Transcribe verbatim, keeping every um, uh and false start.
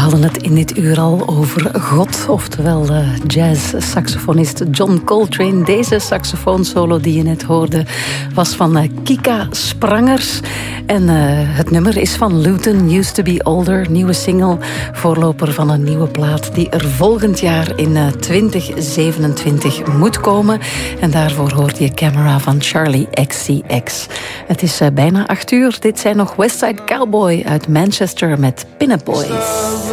hadden het in dit uur al over God, oftewel uh, jazz-saxofonist John Coltrane. Deze saxofoonsolo die je net hoorde was van uh, Kika Sprangers. En uh, het nummer is van Luton, Used to Be Older, nieuwe single, voorloper van een nieuwe plaat die er volgend jaar in uh, twintig zevenentwintig moet komen. En daarvoor hoort je Camera van Charlie X C X. Het is uh, bijna acht uur. Dit zijn nog Westside Cowboy uit Manchester met Pin-Up Boys.